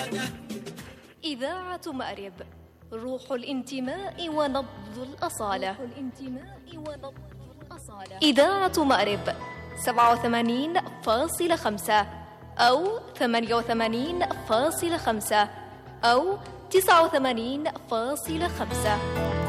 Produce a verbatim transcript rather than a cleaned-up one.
إذاعة مأرب، روح الانتماء ونبض الأصالة. إذاعة مأرب سبعة وثمانين فاصلة خمسة أو ثمانية وثمانين فاصلة خمسة أو تسعة وثمانين فاصلة خمسة.